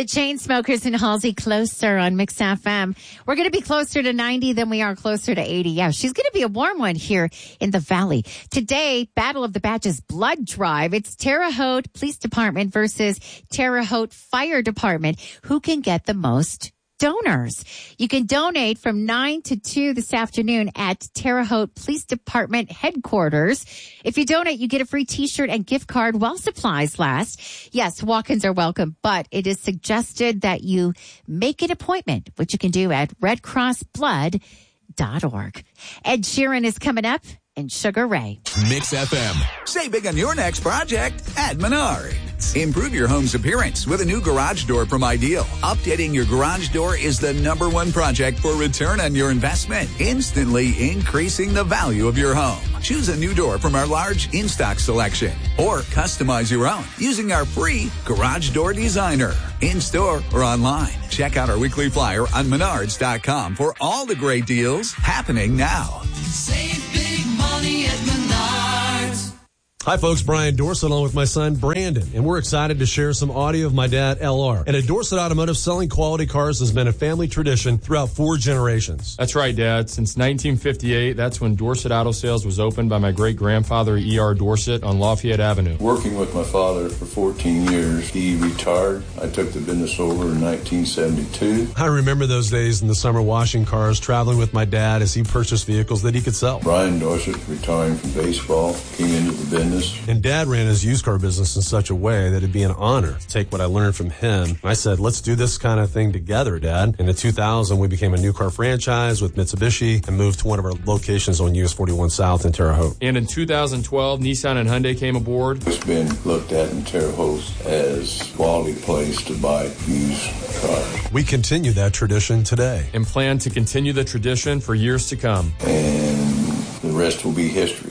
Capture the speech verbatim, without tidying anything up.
The Chainsmokers and Halsey Closer on Mix F M. We're going to be closer to ninety than we are closer to eighty. Yeah, she's going to be a warm one here in the Valley. Today, Battle of the Badges Blood Drive. It's Terre Haute Police Department versus Terre Haute Fire Department. Who can get the most donors? You can donate from nine to two this afternoon at Terre Haute Police Department headquarters. If you donate, you get a free t-shirt and gift card while supplies last. Yes, walk-ins are welcome, but it is suggested that you make an appointment, which you can do at red cross blood dot org. Ed Sheeran is coming up and Sugar Ray. Mix F M. Save big on your next project at Menards. Improve your home's appearance with a new garage door from Ideal. Updating your garage door is the number one project for return on your investment, instantly increasing the value of your home. Choose a new door from our large in-stock selection or customize your own using our free Garage Door Designer. In-store or online. Check out our weekly flyer on menards dot com for all the great deals happening now. Save big money at Menards. Hi, folks. Brian Dorsett along with my son, Brandon, and we're excited to share some audio of my dad, L R. And at Dorsett Automotive, selling quality cars has been a family tradition throughout four generations. That's right, Dad. Since nineteen fifty-eight, that's when Dorsett Auto Sales was opened by my great-grandfather, E R Dorsett, on Lafayette Avenue. Working with my father for fourteen years, he retired. I took the business over in nineteen seventy-two. I remember those days in the summer washing cars, traveling with my dad as he purchased vehicles that he could sell. Brian Dorsett, retiring from baseball, came into the business. And Dad ran his used car business in such a way that it'd be an honor to take what I learned from him. I said, let's do this kind of thing together, Dad. And in two thousand, we became a new car franchise with Mitsubishi and moved to one of our locations on U S forty-one South in Terre Haute. And in two thousand twelve, Nissan and Hyundai came aboard. It's been looked at in Terre Haute as a quality place to buy used cars. We continue that tradition today. And plan to continue the tradition for years to come. And the rest will be history.